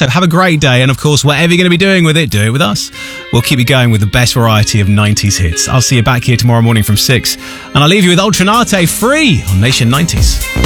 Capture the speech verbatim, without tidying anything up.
Ultranate. Have a great day. And of course, whatever you're going to be doing with it, do it with us. We'll keep you going with the best variety of nineties hits. I'll see you back here tomorrow morning from six. And I'll leave you with Ultranate, Free on Nation nineties.